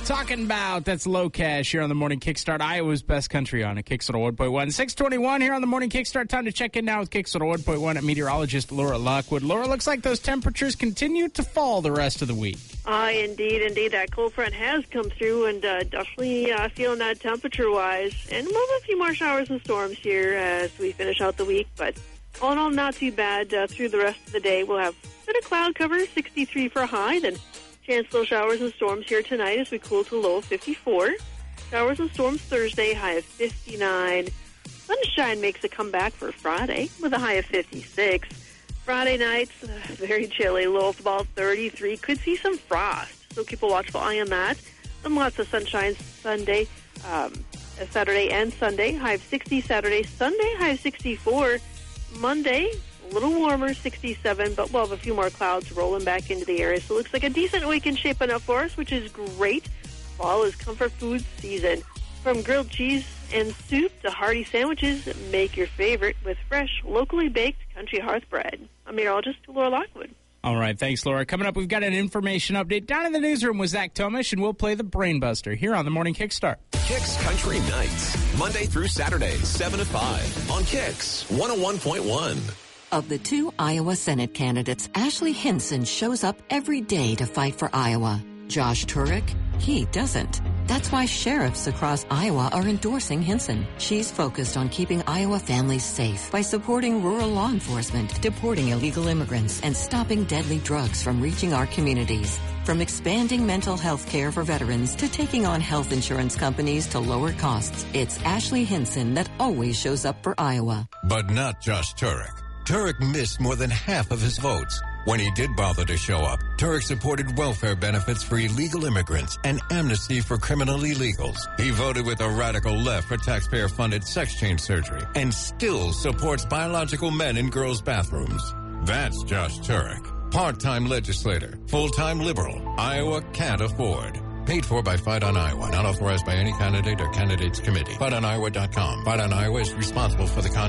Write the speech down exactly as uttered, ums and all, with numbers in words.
Talking about, that's Low Cash here on the Morning Kickstart, Iowa's best country on a Kickstart one point one. six twenty-one here on the Morning Kickstart. Time to check in now with Kickstart one point one meteorologist Laura Lockwood. Laura, looks like those temperatures continue to fall the rest of the week. Uh, indeed, indeed. That cold front has come through and uh, definitely uh, feeling that temperature-wise. And we'll have a few more showers and storms here as we finish out the week. But all in all, not too bad uh, through the rest of the day. We'll have a bit of cloud cover, sixty-three for a high, then chance of showers and storms here tonight as we cool to a low of fifty-four. Showers and storms Thursday, high of fifty-nine. Sunshine makes a comeback for Friday with a high of fifty-six. Friday nights, uh, very chilly, low of about thirty-three. Could see some frost, so keep a watchful eye on that. And lots of sunshine Sunday, um, Saturday and Sunday, high of sixty. Saturday, Sunday, high of sixty-four. Monday, a little warmer, sixty-seven, but we'll have a few more clouds rolling back into the area. So it looks like a decent weekend shaping up for us, which is great. Fall is comfort food season. From grilled cheese and soup to hearty sandwiches, make your favorite with fresh, locally baked country hearth bread. I'm meteorologist Laura Lockwood. All right, thanks, Laura. Coming up, we've got an information update. Down in the newsroom with Zach Tomish, and we'll play the Brainbuster here on the Morning Kickstart. Kicks Country Nights, Monday through Saturday, seven to five on Kicks one oh one point one. Of the two Iowa Senate candidates, Ashley Hinson shows up every day to fight for Iowa. Josh Turek, he doesn't. That's why sheriffs across Iowa are endorsing Hinson. She's focused on keeping Iowa families safe by supporting rural law enforcement, deporting illegal immigrants, and stopping deadly drugs from reaching our communities. From expanding mental health care for veterans to taking on health insurance companies to lower costs, it's Ashley Hinson that always shows up for Iowa. But not just Turek. Turek missed more than half of his votes. When he did bother to show up, Turek supported welfare benefits for illegal immigrants and amnesty for criminal illegals. He voted with the radical left for taxpayer-funded sex change surgery and still supports biological men in girls' bathrooms. That's Josh Turek. Part-time legislator, full-time liberal, Iowa can't afford. Paid for by Fight on Iowa, not authorized by any candidate or candidates committee. Fight on Iowa dot com. Fight on Iowa is responsible for the content.